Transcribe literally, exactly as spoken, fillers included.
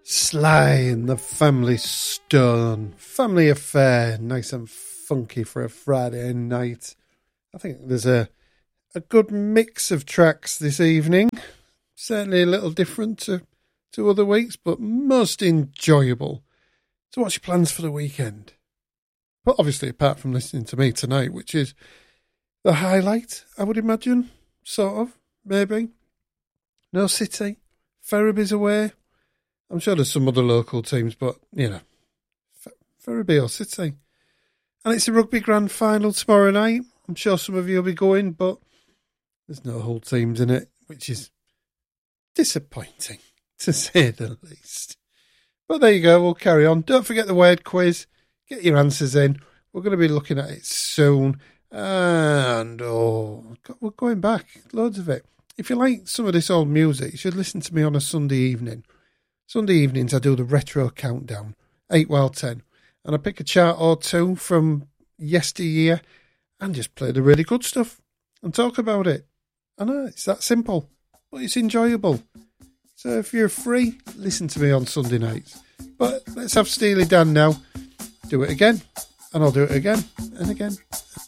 Sly and the Family Stone. Family Affair. Nice and funky for a Friday night. I think there's a, a good mix of tracks this evening. Certainly a little different to, to other weeks, but most enjoyable. So what's your plans for the weekend? Well, obviously, apart from listening to me tonight, which is the highlight, I would imagine. Sort of, maybe. No City. Ferriby's away. I'm sure there's some other local teams, but, you know, Ferriby or City. And it's a rugby grand final tomorrow night. I'm sure some of you will be going, but there's no Hull teams in it, which is disappointing, to say the least. But there you go, we'll carry on. Don't forget the word quiz. Get your answers in. We're going to be looking at it soon. And, oh, we're going back. Loads of it. If you like some of this old music, you should listen to me on a Sunday evening. Sunday evenings, I do the retro countdown, eight while ten, and I pick a chart or two from yesteryear and just play the really good stuff and talk about it. I know, it's that simple, but it's enjoyable. So if you're free, listen to me on Sunday nights. But let's have Steely Dan now. Do it again, and I'll do it again and again